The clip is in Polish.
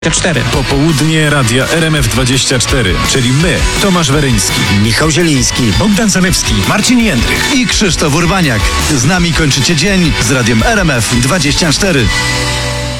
4. Popołudnie Radia RMF24, czyli my, Tomasz Weryński, Michał Zieliński, Bogdan Zalewski, Marcin Jędrych i Krzysztof Urbaniak. Z nami kończycie dzień z Radiem RMF24.